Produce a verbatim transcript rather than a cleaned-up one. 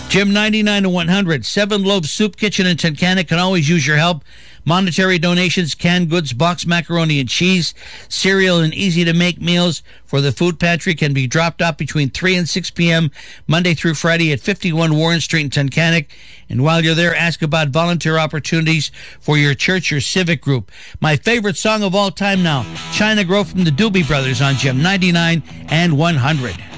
Jim ninety-nine and one hundred. Seven Loaf Soup Kitchen in Tunkhannock can always use your help. Monetary donations, canned goods, boxed macaroni and cheese, cereal, and easy-to-make meals for the food pantry can be dropped off between three and six p.m. Monday through Friday at fifty-one Warren Street in Tunkhannock. And while you're there, ask about volunteer opportunities for your church or civic group. My favorite song of all time now, China Grove from the Doobie Brothers on Jim ninety-nine and one hundred.